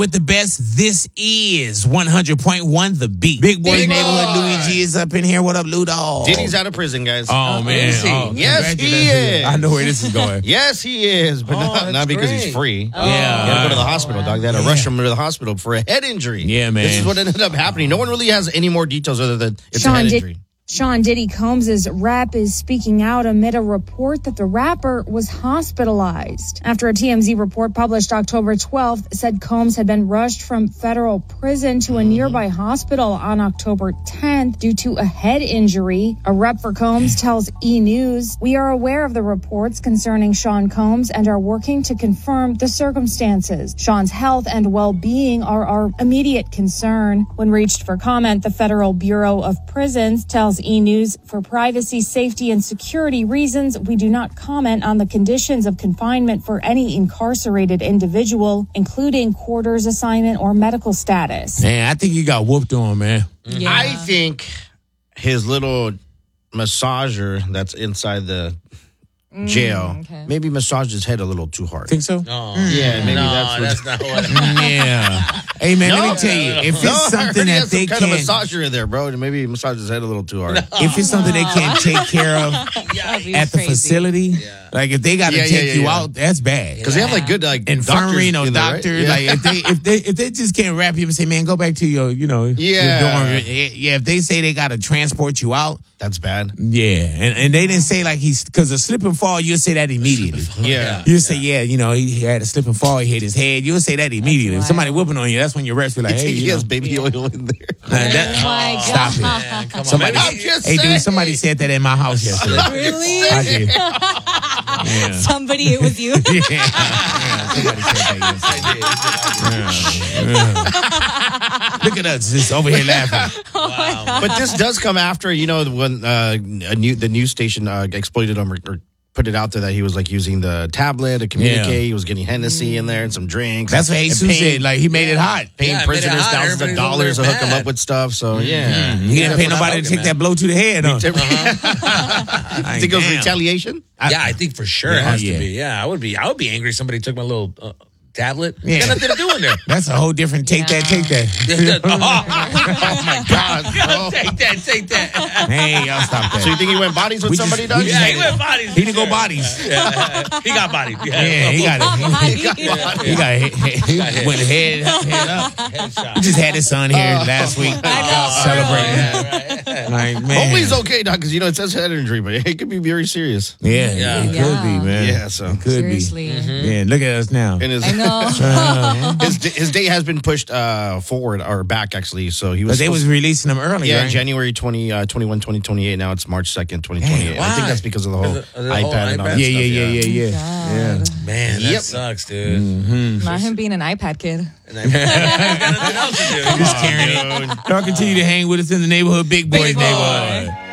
with the best. This is 100.1 The Beat. Big Boy's Neighborhood. Luigi is up in here. What up, Lou Dog? Diddy's out of prison, guys. Oh, man. Is he? Yes, he is. I know where this is going. Yes, he is, but not because he's free. Yeah. You gotta go to the hospital, dog. They had to rush him to the hospital for a head injury. Yeah, man. This is what ended up happening. No one really has any more details other than it's a head injury. Sean Diddy Combs' rep is speaking out amid a report that the rapper was hospitalized. After a TMZ report published October 12th said Combs had been rushed from federal prison to a nearby hospital on October 10th due to a head injury. A rep for Combs tells E! News, "We are aware of the reports concerning Sean Combs and are working to confirm the circumstances. Sean's health and well-being are our immediate concern." When reached for comment, the Federal Bureau of Prisons tells E! News, "For privacy, safety, and security reasons, we do not comment on the conditions of confinement for any incarcerated individual, including quarters assignment or medical status." Man, I think you got whooped on, man. Yeah. I think his little massager that's inside the jail maybe massaged his head a little too hard. Think so? Oh. Yeah, maybe that's not what. Yeah. Hey, man, let me tell you, if it's something that they kind can't, of massager in there, bro, and maybe he massaged his head a little too hard. if it's something they can't take care of at the facility, like if they got to take you out, that's bad. Because they have like good infirmary, doctors in there, right? doctors. Like if they just can't wrap you and say, man, go back to your your dorm. Yeah, if they say they got to transport you out, that's bad. Yeah, and they didn't say like because a slip and fall, you'll say that immediately. Yeah, you say he had a slip and fall, he hit his head. You'll say that immediately. If somebody whooping on you, that's when your reps be like, hey, he has baby oil in there. Stop it. Man, come Somebody, on. hey, dude, somebody said that in my house yesterday. Really? I did. Yeah. Somebody, it was you. Yeah, somebody said that yesterday. Look at us, just over here laughing. But this does come after, when the news station exploited him or put it out there that he was like using the tablet to communicate. Yeah. He was getting Hennessy in there and some drinks. That's what Jesus said. Like he made it hot. Paying prisoners thousands of dollars to hook him up with stuff. So yeah, he didn't pay nobody to take that blow to the head. Huh? You think it was retaliation? I think for sure it has to be. Yeah, I would be angry if somebody took my little tablet. Yeah. Got nothing to do in there. That's a whole different take that. Oh my God. Take that. Hey, y'all stop that. So you think he went bodies with somebody, Doug? Yeah, he went bodies. He didn't go bodies. Yeah. He got bodied. Yeah, he got it. He went head up. Headshot. He just had his son here last week celebrating. Like, man. Hopefully he's okay, Doc, because it says head injury, but it could be very serious. Yeah, it could be, man. Yeah, so it could Seriously. be. Yeah, look at us now. And I know. his date has been pushed forward or back actually. So he was. But they was releasing them early. Yeah, right? January 21, 2028. Now it's March 2nd, 2028. Why? I think that's because of the whole iPad and all that Yeah. stuff. Yeah. Man, that sucks, dude. Not him being an iPad kid. And then, he's got nothing else to do. Just carrying it. Y'all continue to hang with us in the neighborhood, Big Boys neighborhood.